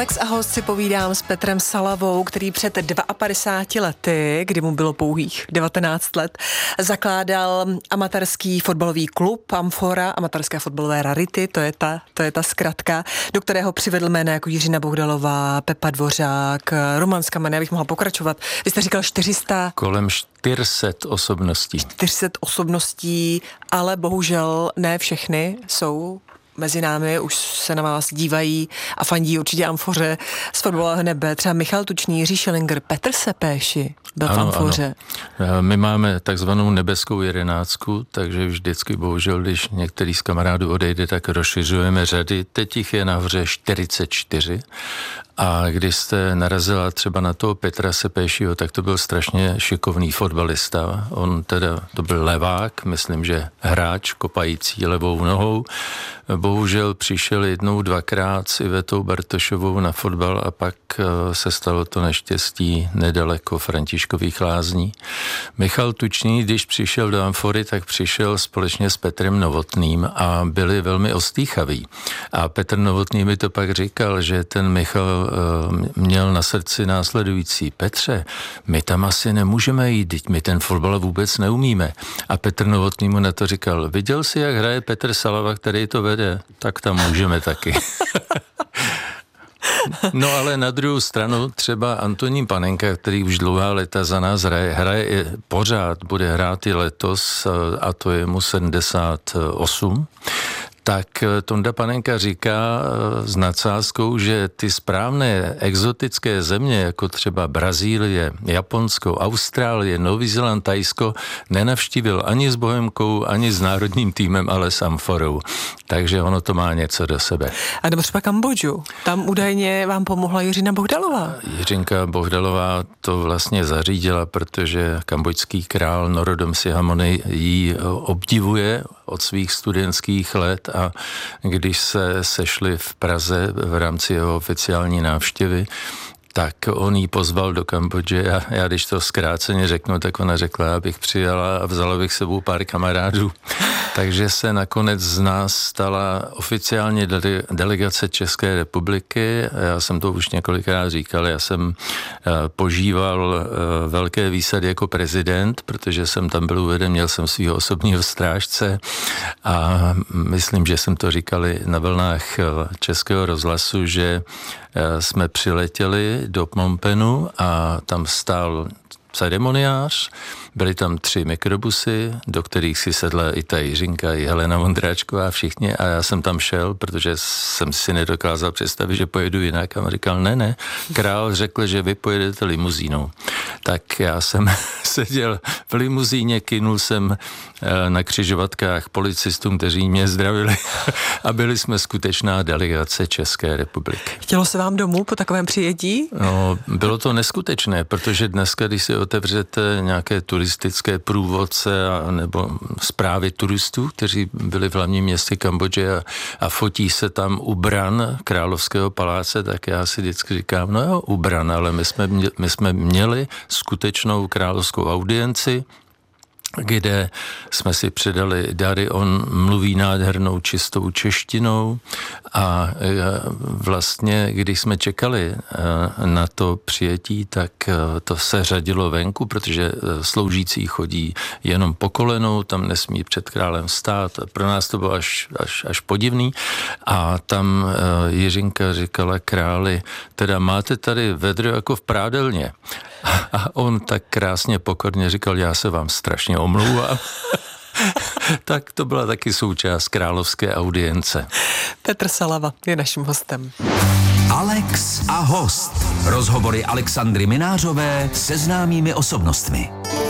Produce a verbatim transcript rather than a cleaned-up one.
Alex a host si povídám s Petrem Salavou, který před padesátimi dvěma lety, kdy mu bylo pouhých devatenáct let, zakládal amatérský fotbalový klub Amfora, amatérské fotbalové rarity, to je ta, to je ta zkratka, do kterého přivedl jména jako Jiřina Bohdalová, Pepa Dvořák, Roman Skamen, já bych mohla pokračovat. Vy jste říkal čtyři sta... Kolem čtyři sta osobností. čtyři sta osobností, ale bohužel ne všechny jsou mezi námi, už se na vás dívají a fandí určitě Amfoře z fotbalového nebe. Třeba Michal Tučný, Jiří Šelinger, Petr Sepéši byl v Amfoře. Ano. My máme takzvanou nebeskou jedenáctku, takže vždycky bohužel, když některý z kamarádů odejde, tak rozšiřujeme řady. Teď jich je nahoře čtyřicet čtyři. A když jste narazila třeba na toho Petra Sepéšiho, tak to byl strašně šikovný fotbalista. On teda, to byl levák, myslím, že hráč kopající levou nohou. Bohužel přišel jednou, dvakrát s Ivetou Bartošovou na fotbal a pak se stalo to neštěstí nedaleko Františkových Lázní. Michal Tučný, když přišel do Amfory, tak přišel společně s Petrem Novotným a byli velmi ostýchaví. A Petr Novotný mi to pak říkal, že ten Michal měl na srdci následující: Petře, my tam asi nemůžeme jít, my ten fotbal vůbec neumíme. A Petr Novotný mu na to říkal: viděl jsi, jak hraje Petr Salava, který to vede? Tak tam můžeme taky. No ale na druhou stranu třeba Antonín Panenka, který už dlouhá léta za nás hraje, hraje pořád, bude hrát i letos, a to je mu sedmdesát osm. Tak Tonda Panenka říká s nadsázkou, že ty správné exotické země, jako třeba Brazílie, Japonsko, Austrálie, Nový Zéland, Thajsko, nenavštívil ani s Bohemkou, ani s národním týmem, ale s Amforou. Takže ono to má něco do sebe. A nebo třeba Kambodžu. Tam údajně vám pomohla Jiřina Bohdalová. Jiřinka Bohdalová to vlastně zařídila, protože kambodžský král Norodom Sihamoni ji obdivuje od svých studentských let, a když se sešli v Praze v rámci jeho oficiální návštěvy, tak on jí pozval do Kambodže a já, když to zkráceně řeknu, tak ona řekla, abych přijala a vzala bych sebou pár kamarádů. Takže se nakonec z nás stala oficiálně dele- delegace České republiky. Já jsem to už několikrát říkal, já jsem uh, požíval uh, velké výsady jako prezident, protože jsem tam byl uveden, měl jsem svého osobního strážce a myslím, že jsem to říkali na vlnách uh, Českého rozhlasu, že uh, jsme přiletěli do Phnom Penhu a tam stál ceremoniář, byly tam tři mikrobusy, do kterých si sedla i ta Jiřinka, i Helena Vondráčková, všichni, a já jsem tam šel, protože jsem si nedokázal představit, že pojedu jinak, a říkal, ne, ne, král řekl, že vy pojedete limuzínou. Tak já jsem seděl v limuzíně, kynul jsem na křižovatkách policistům, kteří mě zdravili, a byli jsme skutečná delegace České republiky. Chtělo se vám domů po takovém přijetí? No, bylo to neskutečné, protože dneska, když si otevřete nějaké turistické průvodce a, nebo zprávy turistů, kteří byli v hlavním městě Kambodže a, a fotí se tam u bran Královského paláce, tak já si vždycky říkám, no jo, u bran, ale my jsme, my jsme měli skutečnou královskou audienci, kde jsme si předali dary. On mluví nádhernou čistou češtinou a vlastně, když jsme čekali na to přijetí, tak to se řadilo venku, protože sloužící chodí jenom po kolenou, tam nesmí před králem stát. Pro nás to bylo až, až, až podivný. A tam Jiřinka říkala králi, teda máte tady vedro jako v prádelně. A on tak krásně pokorně říkal, já se vám strašně omlouvám. Tak to byla taky součást královské audience. Petr Salava je naším hostem. Alex a host. Rozhovory Alexandry Minářové se známými osobnostmi.